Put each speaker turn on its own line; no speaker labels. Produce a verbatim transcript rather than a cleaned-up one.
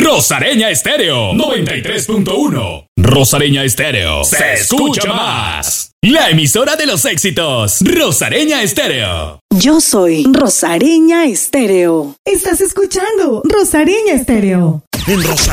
Rosareña Estéreo noventa y tres punto uno. Rosareña Estéreo se escucha más. La emisora de los éxitos. Rosareña Estéreo.
Yo soy Rosareña Estéreo.
Estás escuchando Rosareña Estéreo.
En Rosareña